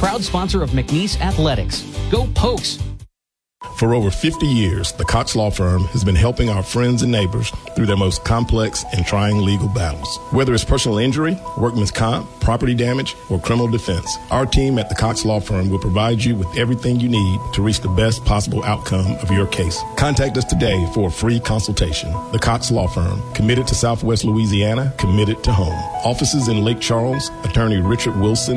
proud sponsor of McNeese Athletics. Go Pokes! For over 50 years, the Cox Law Firm has been helping our friends and neighbors through their most complex and trying legal battles. Whether it's personal injury, workman's comp, property damage, or criminal defense, our team at the Cox Law Firm will provide you with everything you need to reach the best possible outcome of your case. Contact us today for a free consultation. The Cox Law Firm, committed to Southwest Louisiana, committed to home. Offices in Lake Charles, Attorney Richard Wilson,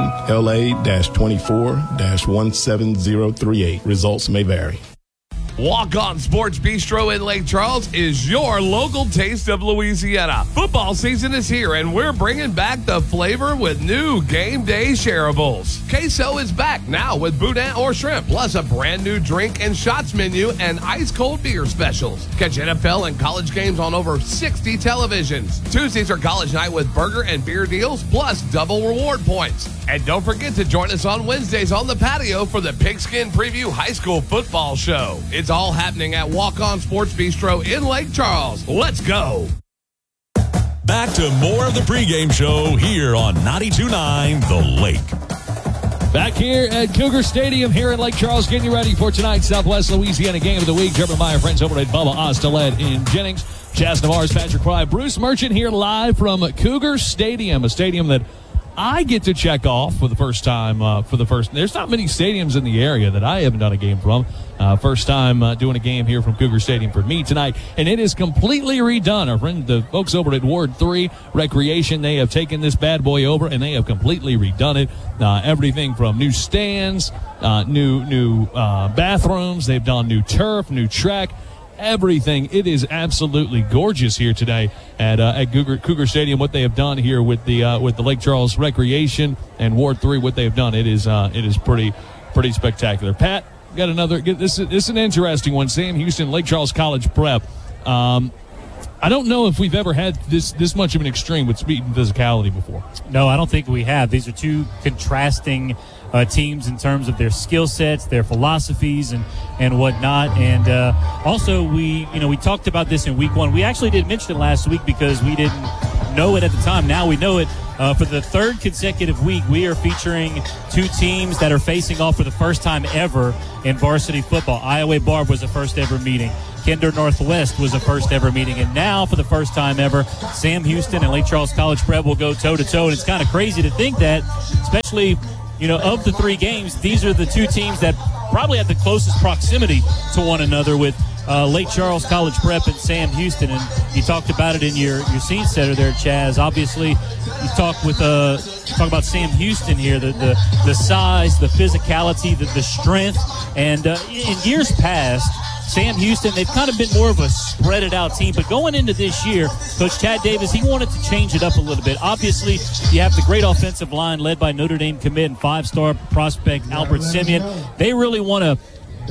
LA-24-17038. Results may vary. Walk On Sports Bistro in Lake Charles is your local taste of Louisiana. Football season is here, and we're bringing back the flavor with new game day shareables. Queso is back now with boudin or shrimp, plus a brand new drink and shots menu and ice-cold beer specials. Catch NFL and college games on over 60 televisions. Tuesdays are college night with burger and beer deals, plus double reward points. And don't forget to join us on Wednesdays on the patio for the Pigskin Preview High School Football Show. It's all happening at Walk On Sports Bistro in Lake Charles. Let's go. Back to more of the pregame show here on 92.9 The Lake. Back here at Cougar Stadium here in Lake Charles, getting you ready for tonight's Southwest Louisiana Game of the Week. Driven by our friends over at Bubba Ostelet in Jennings. Chaz Navarez, Patrick Fry, Bruce Merchant here live from Cougar Stadium, a stadium that I get to check off for the first time. There's not many stadiums in the area that I haven't done a game from. First time doing a game here from Cougar Stadium for me tonight, and it is completely redone. Our friend, the folks over at Ward 3 Recreation, they have taken this bad boy over and they have completely redone it. Everything from new stands, new bathrooms. They've done new turf, new track. Everything. It is absolutely gorgeous here today at Cougar Stadium. What they have done here with the Lake Charles Recreation and Ward 3, what they have done, it is pretty spectacular. Pat, got another. This is an interesting one. Sam Houston, Lake Charles College Prep. I don't know if we've ever had this much of an extreme with speed and physicality before. No, I don't think we have. These are two contrasting teams in terms of their skill sets, their philosophies, and whatnot. And also, we talked about this in week one. We actually did mention it last week because we didn't know it at the time. Now we know it. For the third consecutive week, we are featuring two teams that are facing off for the first time ever in varsity football. Iowa Barb was the first ever meeting. Kinder Northwest was the first ever meeting. And now, for the first time ever, Sam Houston and Lake Charles College Prep will go toe-to-toe. And it's kind of crazy to think that, especially, of the three games, these are the two teams that probably have the closest proximity to one another with Lake Charles College Prep and Sam Houston. And you talked about it in your scene setter there, Chaz. Obviously, you talk about Sam Houston here, the size, the physicality, the strength. And in years past, Sam Houston, they've kind of been more of a spread-it-out team. But going into this year, Coach Chad Davis, he wanted to change it up a little bit. Obviously, you have the great offensive line led by Notre Dame commit and five-star prospect Albert Simeon. They really want to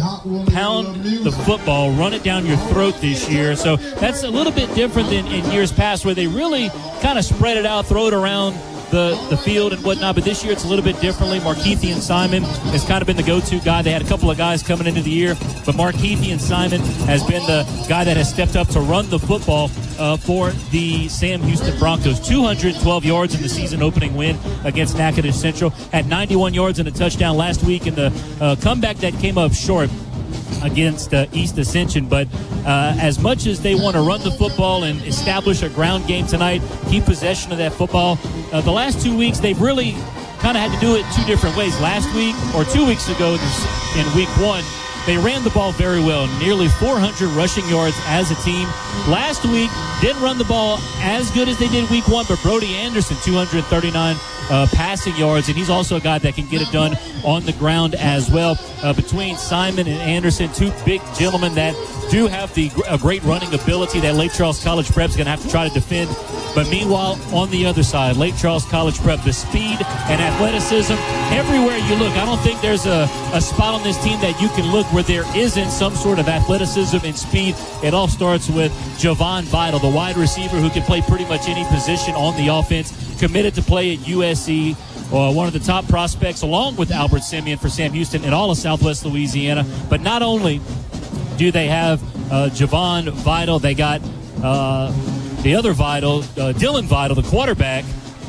pound the football, run it down your throat this year. So that's a little bit different than in years past where they really kind of spread it out, throw it around the field and whatnot, but this year it's a little bit differently. Markeithian Simon has kind of been the go-to guy. They had a couple of guys coming into the year, but Markeithian Simon has been the guy that has stepped up to run the football for the Sam Houston Broncos. 212 yards in the season opening win against Natchitoches Central. Had 91 yards and a touchdown last week in the comeback that came up short against East Ascension. But as much as they want to run the football and establish a ground game tonight, keep possession of that football, the last 2 weeks they've really kind of had to do it two different ways. Last week, or 2 weeks ago in week one, they ran the ball very well, nearly 400 rushing yards as a team. Last week, didn't run the ball as good as they did week one, but Brody Anderson, 239 passing yards, and he's also a guy that can get it done on the ground as well. Between Simon and Anderson, two big gentlemen that do have a great running ability that Lake Charles College Prep is going to have to try to defend. But meanwhile, on the other side, Lake Charles College Prep, the speed and athleticism, everywhere you look, I don't think there's a spot on this team that you can look where there isn't some sort of athleticism and speed. It all starts with Javon Vital, the wide receiver who can play pretty much any position on the offense, committed to play at USC, one of the top prospects along with Albert Simeon for Sam Houston in all of Southwest Louisiana. But not only do they have Javon Vital, they got the other Vital, Dylan Vital, the quarterback,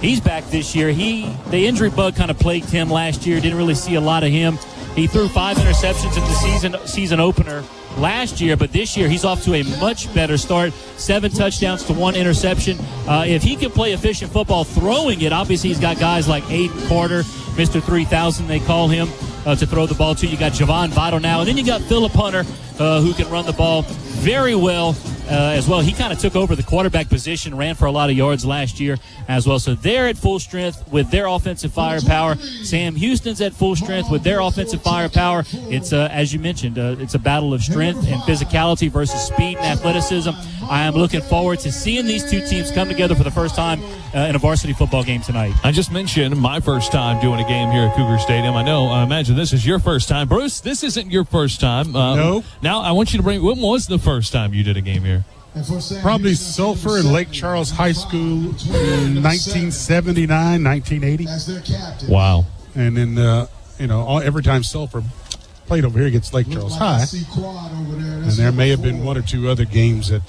He's back this year. The injury bug kind of plagued him last year. Didn't really see a lot of him. He threw 5 interceptions in the season opener last year, but this year he's off to a much better start. 7 touchdowns to 1 interception. If he can play efficient football throwing it, obviously he's got guys like Aiden Carter, Mr. 3000 they call him, to throw the ball to. You got Javon Vital now, and then you got Phillip Hunter, who can run the ball very well as well. He kind of took over the quarterback position, ran for a lot of yards last year as well. So they're at full strength with their offensive firepower. Sam Houston's at full strength with their offensive firepower. It's, as you mentioned, it's a battle of strength and physicality versus speed and athleticism. I am looking forward to seeing these two teams come together for the first time in a varsity football game tonight. I just mentioned my first time doing a game here at Cougar Stadium. I imagine this is your first time. Bruce, this isn't your first time. No. Now, I want you to when was the first time you did a game here? Probably Sulphur and Lake Charles High School in 1979, 1980. Wow. And then, every time Sulphur played over here against Lake Charles High, and there may have been 1 or 2 other games that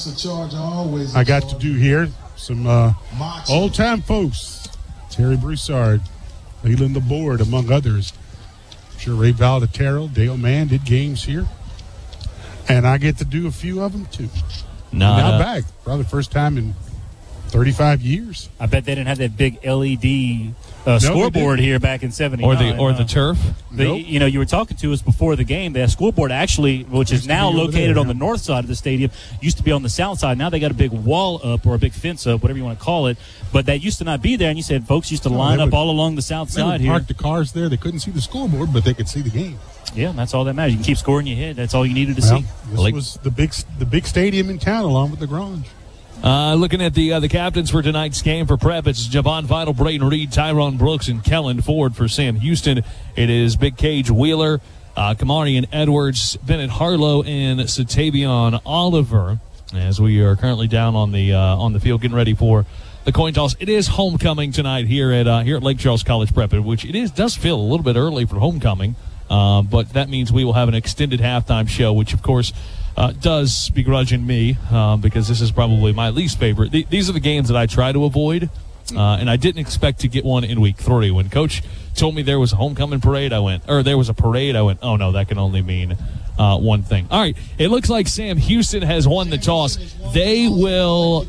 I got to do here. Some old-time folks, Terry Broussard, Leland the Board, among others. I'm sure Ray Valdatero, Dale Mann did games here. And I get to do a few of them, too. Now back. Probably the first time in 35 years. I bet they didn't have that big LED scoreboard here back in 79. Or the turf. Nope. You were talking to us before the game. That scoreboard actually, which is now located on the north side of the stadium, used to be on the south side. Now they got a big wall up or a big fence up, whatever you want to call it. But that used to not be there. And you said folks used to line up all along the south side here. They parked the cars there. They couldn't see the scoreboard, but they could see the game. Yeah, that's all that matters. You can keep scoring your head. That's all you needed to see. This was the big stadium in town, along with the Grange. Looking at the captains for tonight's game for Prep, it's Javon Vital, Brayden Reed, Tyrone Brooks, and Kellen Ford. For Sam Houston, it is Big Cage Wheeler, Kamarian Edwards, Bennett Harlow, and Satavion Oliver. As we are currently down on the field, getting ready for the coin toss. It is homecoming tonight here at Lake Charles College Prep, which does feel a little bit early for homecoming. But that means we will have an extended halftime show, which, of course, does begrudging me because this is probably my least favorite. These are the games that I try to avoid, and I didn't expect to get one in week 3. When Coach told me there was a homecoming parade, there was a parade, I went, oh, no, that can only mean one thing. All right, it looks like Sam Houston has won the toss. They will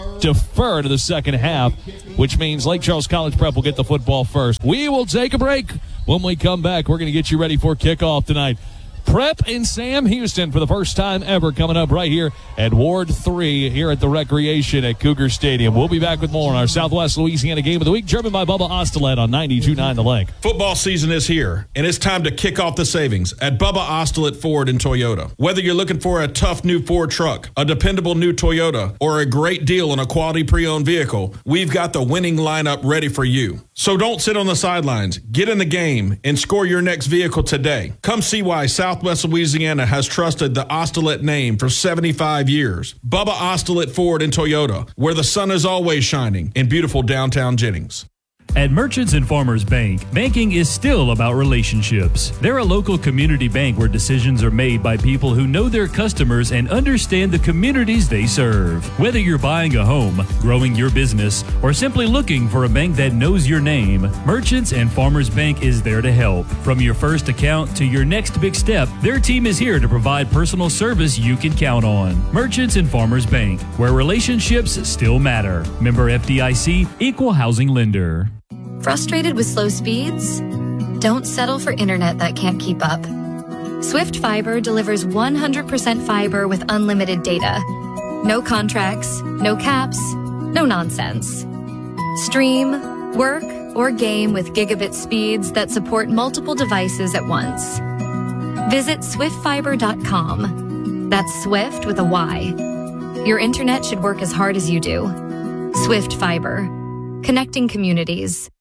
defer to the second half, which means Lake Charles College Prep will get the football first. We will take a break. When we come back, we're going to get you ready for kickoff tonight. Prep and Sam Houston for the first time ever coming up right here at Ward 3 here at the Recreation at Cougar Stadium. We'll be back with more on our Southwest Louisiana Game of the Week, driven by Bubba Ostelet on 92.9 The Lake. Football season is here, and it's time to kick off the savings at Bubba Ostelet Ford and Toyota. Whether you're looking for a tough new Ford truck, a dependable new Toyota, or a great deal on a quality pre-owned vehicle, we've got the winning lineup ready for you. So don't sit on the sidelines. Get in the game and score your next vehicle today. Come see why Southwest Louisiana has trusted the Ostelet name for 75 years. Bubba Ostelet Ford and Toyota, where the sun is always shining in beautiful downtown Jennings. At Merchants and Farmers Bank, banking is still about relationships. They're a local community bank where decisions are made by people who know their customers and understand the communities they serve. Whether you're buying a home, growing your business, or simply looking for a bank that knows your name, Merchants and Farmers Bank is there to help. From your first account to your next big step, their team is here to provide personal service you can count on. Merchants and Farmers Bank, where relationships still matter. Member FDIC, Equal Housing Lender. Frustrated with slow speeds? Don't settle for internet that can't keep up. Swift Fiber delivers 100% fiber with unlimited data. No contracts, no caps, no nonsense. Stream, work, or game with gigabit speeds that support multiple devices at once. Visit swiftfiber.com. That's Swift with a Y. Your internet should work as hard as you do. Swift Fiber. Connecting communities.